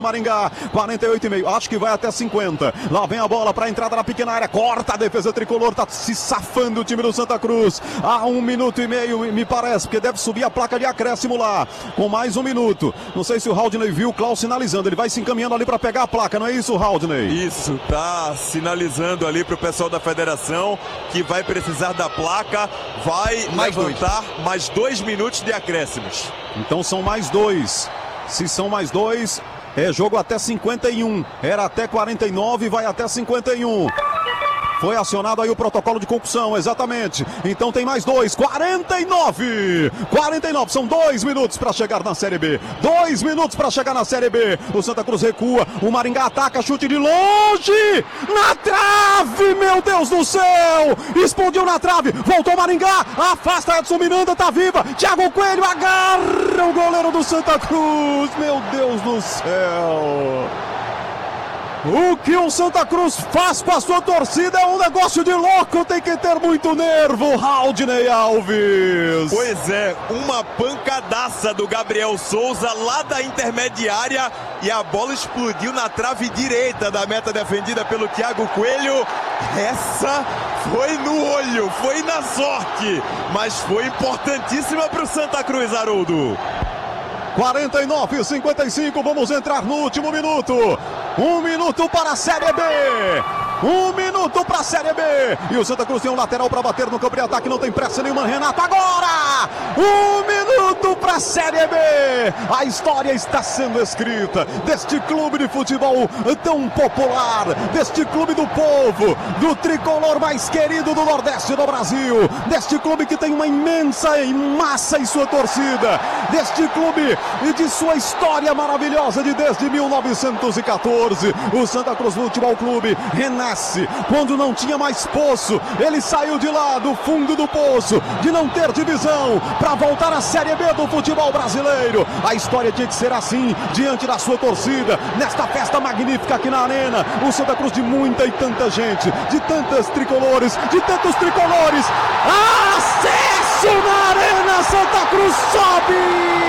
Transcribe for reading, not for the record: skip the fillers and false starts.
Maringá, 48,5, acho que vai até 50. Lá vem a bola para a entrada na pequena área, corta a defesa tricolor, tá se safando o time do Santa Cruz. Há 1 minuto e meio, me parece, porque deve subir a placa de acréscimo lá, com mais 1 minuto. Não sei se o Haldney viu o Klaus sinalizando, ele vai se encaminhando ali para pegar a placa, não é isso, Haldney? Isso, tá sinalizando ali pro pessoal da federação que vai precisar da placa, vai levantar mais 2 minutos de acréscimos. Então são mais 2. Se são mais 2, é jogo até 51. Era até 49, vai até 51. Foi acionado aí o protocolo de concussão, exatamente. Então tem mais 2, 49. 49, são 2 minutos para chegar na Série B. 2 minutos para chegar na Série B. O Santa Cruz recua, o Maringá ataca, chute de longe. Na trave, meu Deus do céu. Explodiu na trave, voltou o Maringá. Afasta Edson Miranda, tá viva. Thiago Coelho agarra o goleiro do Santa Cruz. Meu Deus do céu. O que o Santa Cruz faz com a sua torcida é um negócio de louco, tem que ter muito nervo, Haldney Alves. Pois é, uma pancadaça do Gabriel Souza lá da intermediária e a bola explodiu na trave direita da meta defendida pelo Thiago Coelho. Essa foi no olho, foi na sorte, mas foi importantíssima para o Santa Cruz, Haroldo. 49-55, vamos entrar no último minuto. 1 minuto para a Série B. 1 minuto para a Série B. E o Santa Cruz tem um lateral para bater no campo de ataque. Não tem pressa nenhuma, Renato. Agora! 1 minuto para a Série B. A história está sendo escrita deste clube de futebol tão popular, deste clube do povo, do tricolor mais querido do Nordeste do Brasil, deste clube que tem uma imensa massa em sua torcida, deste clube e de sua história maravilhosa de desde 1914. O Santa Cruz Futebol Clube renasce quando não tinha mais poço. Ele saiu de lá, do fundo do poço, de não ter divisão, para voltar à Série B do futebol brasileiro. A história tinha que ser assim, diante da sua torcida, nesta festa magnífica aqui na Arena. O Santa Cruz de muita e tanta gente, de tantos tricolores. Acesso na Arena, Santa Cruz sobe!